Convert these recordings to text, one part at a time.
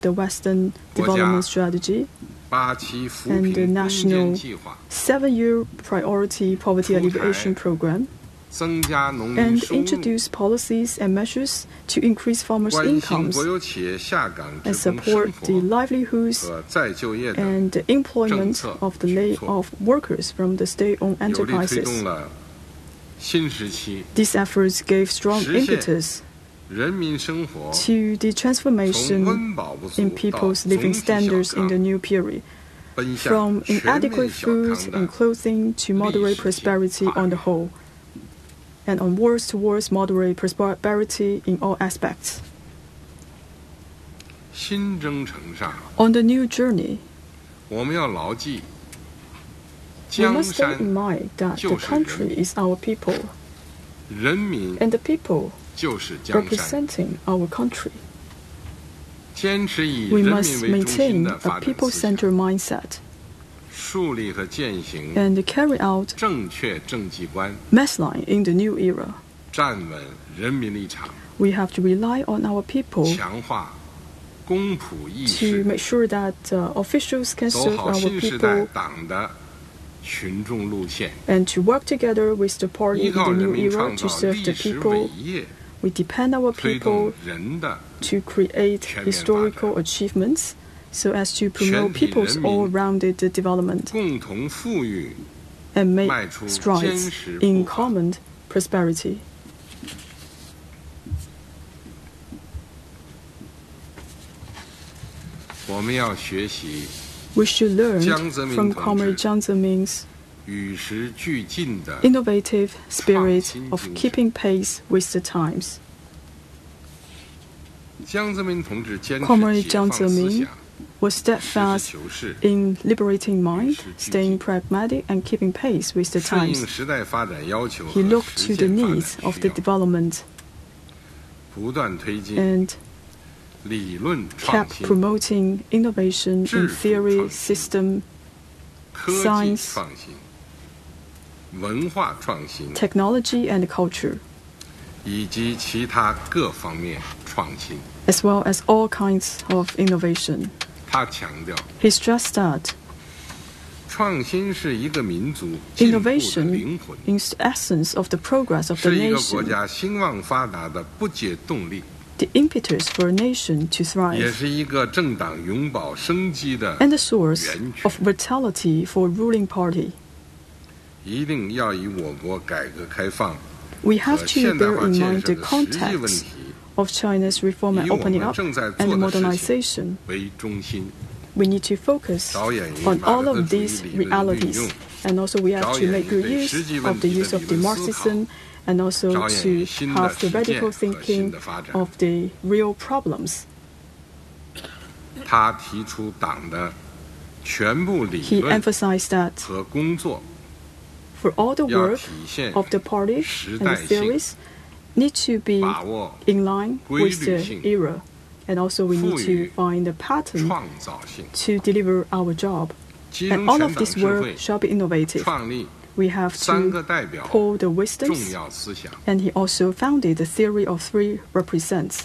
the Western development strategy and the national 7-year priority poverty alleviation program, and introduce policies and measures to increase farmers' incomes and support the livelihoods and the employment of the laid-off workers from the state-owned enterprises. These efforts gave strong impetus to the transformation in people's living standards in the new period, from inadequate food and clothing to moderate prosperity on the whole, and onwards towards moderate prosperity in all aspects. On the new journey, we must bear in mind that the country is our people, and the people representing our country. We must maintain a people-centered mindset and carry out mass line in the new era. We have to rely on our people to make sure that officials can serve our people and to work together with the party in the new era to serve the people. We depend on our people to create historical achievements so as to promote people's all-rounded development and make strides in common prosperity. We should learn from Comrade Jiang Zeming's innovative spirit of keeping pace with the times. Comrade Jiang Zemin was steadfast in liberating mind, staying pragmatic, and keeping pace with the times. He looked to the needs of the development and kept promoting innovation in theory, system, science, technology and culture, as well as all kinds of innovation. He stressed that innovation is the essence of the progress of the nation, the impetus for a nation to thrive, and the source of vitality for a ruling party. We have to bear in mind the context of China's reform and opening up and modernization. We need to focus on all of these realities, and also we have to make good use of the use of the Marxism and also to have the radical thinking of the real problems. He emphasized that for all the work of the party and the theories need to be in line with the era, and also we need to find a pattern to deliver our job. And all of this work shall be innovative. We have to pull the wisdoms, and he also founded the theory of three represents,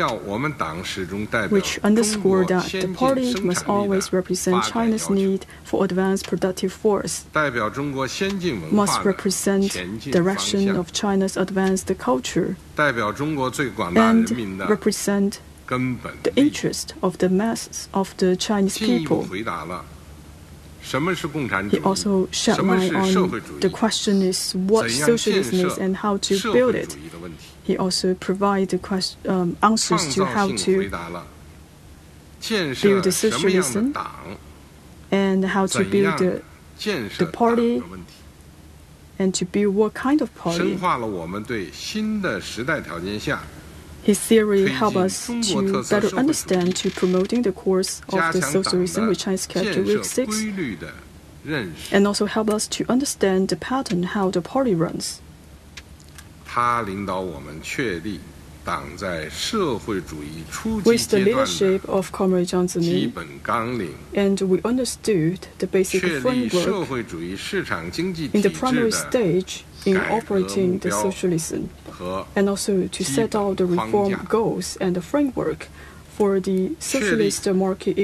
which underscored that the party must always represent China's need for advanced productive force, must represent direction of China's advanced culture, and represent the interest of the masses of the Chinese people. He also shed light on the question is what socialism is and how to build it. He also provided answers to how to build the socialism and how to build the party and to build what kind of party. His theory helped us to better understand to promoting the course of the socialism with Chinese characteristics, and also help us to understand the pattern how the party runs. With the leadership of Comrade Jiang Zemin, and we understood the basic framework in the primary stage in operating the socialism, and also to set out the reform goals and the framework for the socialist market